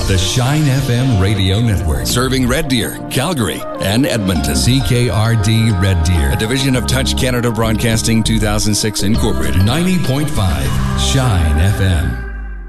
The Shine FM radio network. Serving Red Deer, Calgary, and Edmonton. CKRD Red Deer. A division of Touch Canada Broadcasting 2006 Incorporated. 90.5 Shine FM.